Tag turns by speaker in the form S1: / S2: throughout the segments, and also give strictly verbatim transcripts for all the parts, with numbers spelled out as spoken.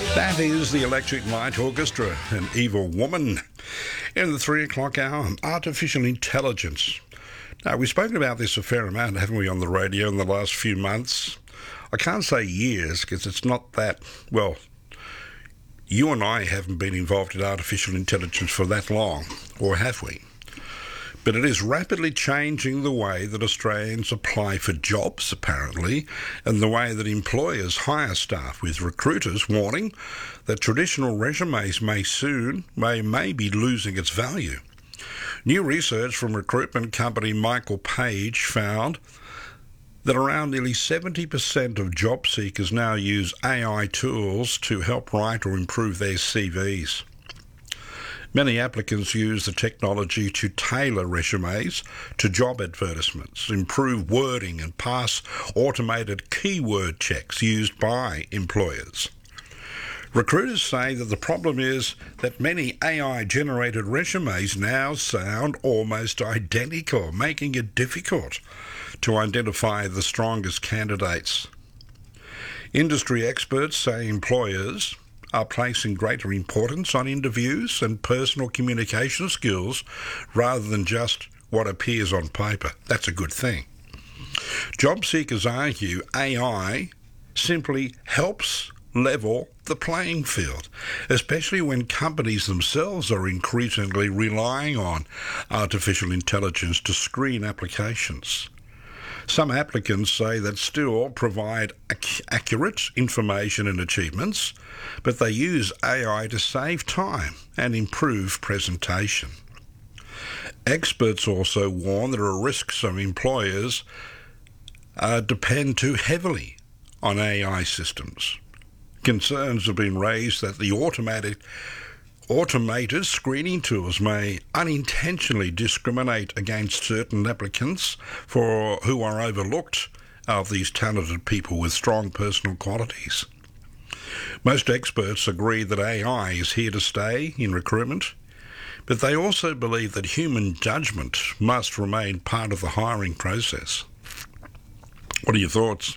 S1: That is the Electric Light Orchestra, An Evil Woman. In the three o'clock hour, artificial intelligence. Now, we've spoken about this a fair amount, haven't we, on the radio in the last few months? I can't say years, because it's not that, well, you and I haven't been involved in artificial intelligence for that long, or have we? But it is rapidly changing the way that Australians apply for jobs, apparently, and the way that employers hire staff, with recruiters warning that traditional resumes may soon, may, may be losing its value. New research from recruitment company Michael Page found that around nearly seventy percent of job seekers now use A I tools to help write or improve their C Vs. Many applicants use the technology to tailor resumes to job advertisements, improve wording and pass automated keyword checks used by employers. Recruiters say that the problem is that many A I-generated resumes now sound almost identical, making it difficult to identify the strongest candidates. Industry experts say employers are placing greater importance on interviews and personal communication skills rather than just what appears on paper. That's a good thing. Job seekers argue A I simply helps level the playing field, especially when companies themselves are increasingly relying on artificial intelligence to screen applications. Some applicants say that still provide ac- accurate information and achievements, but they use A I to save time and improve presentation. Experts also warn there are risks of employers uh, depend too heavily on A I systems. Concerns have been raised that the automatic Automated screening tools may unintentionally discriminate against certain applicants for who are overlooked of these talented people with strong personal qualities. Most experts agree that A I is here to stay in recruitment, but they also believe that human judgment must remain part of the hiring process. What are your thoughts?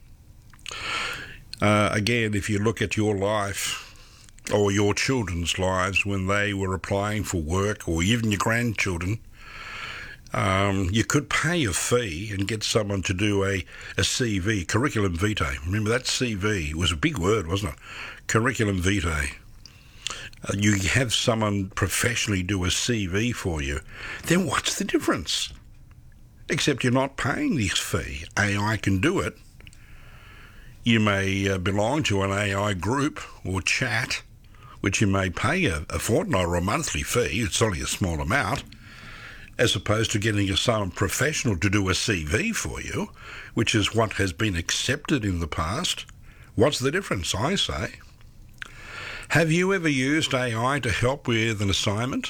S1: Uh, again, if you look at your life, or your children's lives when they were applying for work, or even your grandchildren, um, you could pay a fee and get someone to do a, a C V, curriculum vitae. Remember, that C V was a big word, wasn't it? Curriculum vitae. Uh, you have someone professionally do a C V for you. Then what's the difference? Except you're not paying this fee. A I can do it. You may uh, belong to an A I group or chat, which you may pay a, a fortnight or a monthly fee. It's only a small amount, as opposed to getting some professional to do a C V for you, which is what has been accepted in the past. What's the difference, I say? Have you ever used A I to help with an assignment?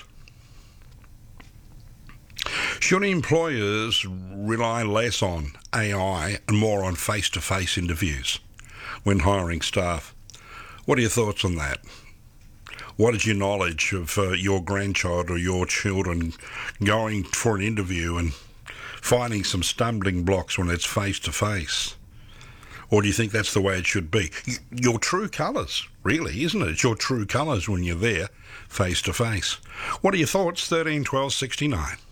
S1: Should employers rely less on A I and more on face-to-face interviews when hiring staff? What are your thoughts on that? What is your knowledge of uh, your grandchild or your children going for an interview and finding some stumbling blocks when it's face-to-face? Or do you think that's the way it should be? Your true colours, really, isn't it? It's your true colours when you're there face-to-face. What are your thoughts? thirteen twelve sixty-nine.